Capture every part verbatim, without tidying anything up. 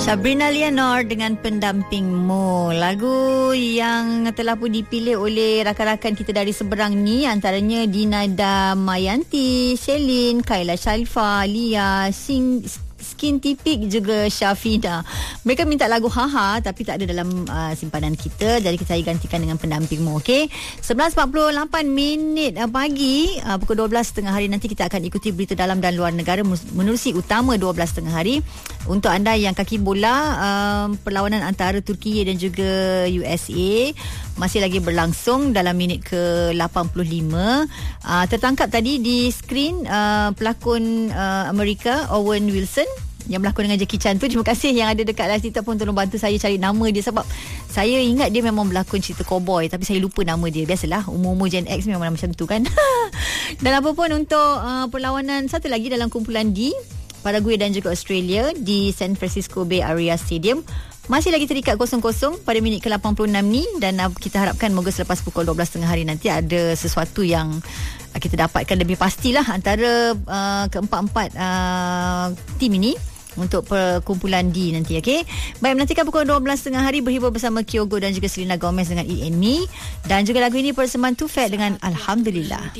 Sabrina Lianor dengan Pendampingmu. Lagu yang telah pun dipilih oleh rakan-rakan kita dari seberang ni, antaranya Dina Damayanti, Shelin, Kaila Shalfa, Lia, Sing, Skin Tipik, juga Syafina. Mereka minta lagu Haha tapi tak ada dalam uh, simpanan kita, jadi kita gantikan dengan Pendampingmu. Okey, sebelas empat puluh lapan minit uh, pagi, uh, pukul dua belas tiga puluh hari nanti kita akan ikuti berita dalam dan luar negara menerusi utama dua belas tiga puluh hari. Untuk anda yang kaki bola, uh, perlawanan antara Turki dan juga U S A masih lagi berlangsung dalam minit ke lapan puluh lima. Uh, tertangkap tadi di skrin uh, pelakon uh, Amerika Owen Wilson yang berlakon dengan Jackie Chan tu. Terima kasih yang ada dekat live TikTok pun tolong bantu saya cari nama dia, sebab saya ingat dia memang berlakon cerita cowboy tapi saya lupa nama dia. Biasalah umur-umur Gen X memang macam tu kan. Dan apa pun untuk uh, perlawanan satu lagi dalam kumpulan D, Paraguay dan juga Australia di San Francisco Bay Area Stadium masih lagi terikat kosong kosong pada minit ke lapan puluh enam ni, dan uh, kita harapkan moga selepas pukul dua belas tiga puluh hari nanti ada sesuatu yang uh, kita dapatkan lebih pastilah antara uh, keempat-empat uh, tim ini untuk perkumpulan D nanti. Okey, baik, menantikan pukul dua belas tiga puluh hari berhibur bersama Kyogo dan juga Selena Gomez dengan Eat and Me, dan juga lagu ini persembahan Too Fat dengan Alhamdulillah.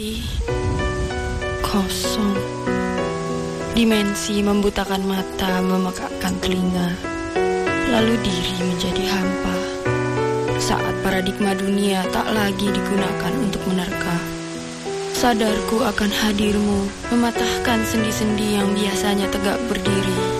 Kosong, dimensi membutakan mata, memekakkan telinga, lalu diri menjadi hampa saat paradigma dunia tak lagi digunakan untuk menerka. Sadarku akan hadirmu mematahkan sendi-sendi yang biasanya tegak berdiri.